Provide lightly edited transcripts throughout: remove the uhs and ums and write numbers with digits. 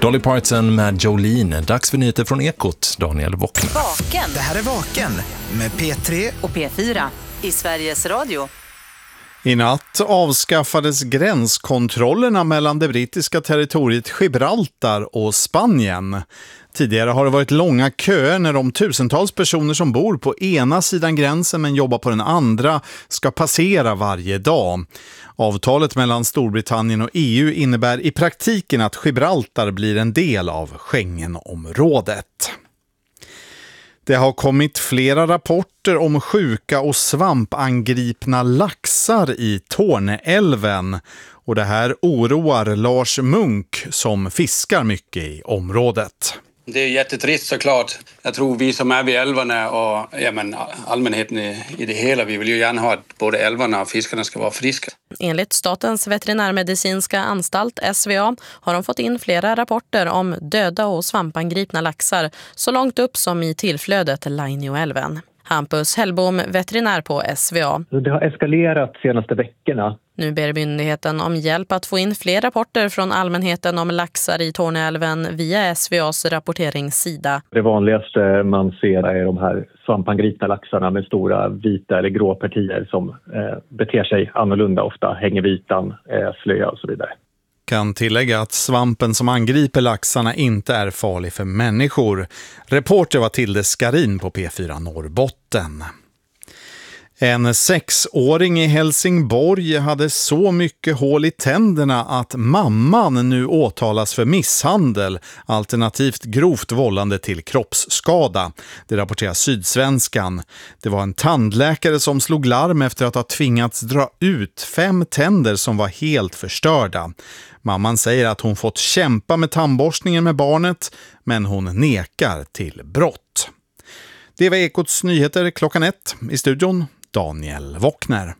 Dolly Parton med Jolene. Dags för nyheter från Ekot. Daniel Wockner. Vaken. Det här är Vaken med P3 och P4 i Sveriges Radio. I natt avskaffades gränskontrollerna mellan det brittiska territoriet Gibraltar och Spanien. Tidigare har det varit långa köer när de tusentals personer som bor på ena sidan gränsen men jobbar på den andra ska passera varje dag. Avtalet mellan Storbritannien och EU innebär i praktiken att Gibraltar blir en del av Schengenområdet. Det har kommit flera rapporter om sjuka och svampangripna laxar i Torneälven. Och det här oroar Lars Munk som fiskar mycket i området. Det är jättetrist såklart. Jag tror vi som är vid älvarna och allmänheten i det hela, vi vill ju gärna ha att både älvarna och fiskarna ska vara friska. Enligt Statens veterinärmedicinska anstalt SVA har de fått in flera rapporter om döda och svampangripna laxar så långt upp som i tillflödet Lainioälven. Hampus Hellbom, veterinär på SVA. Det har eskalerat senaste veckorna. Nu ber myndigheten om hjälp att få in fler rapporter från allmänheten om laxar i Torneälven via SVAs rapporteringssida. Det vanligaste man ser är de här svampangripna laxarna med stora vita eller grå partier som beter sig annorlunda ofta, hänger vitan, slöja och så vidare. Kan tillägga att svampen som angriper laxarna inte är farlig för människor. Reporter var Tilde Skarin på P4 Norrbotten. En 6-åring i Helsingborg hade så mycket hål i tänderna att mamman nu åtalas för misshandel, alternativt grovt vållande till kroppsskada. Det rapporterar Sydsvenskan. Det var en tandläkare som slog larm efter att ha tvingats dra ut 5 tänder som var helt förstörda. Mamman säger att hon fått kämpa med tandborstningen med barnet, men hon nekar till brott. Det var Ekots nyheter klockan 1. I studion Daniel Wockner.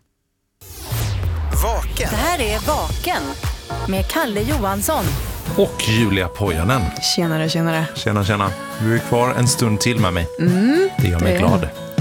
Vaken. Det här är Vaken med Kalle Johansson. Och Julia Pojanen. Tjenare. Tjena. Du är kvar en stund till med mig. Det gör mig glad.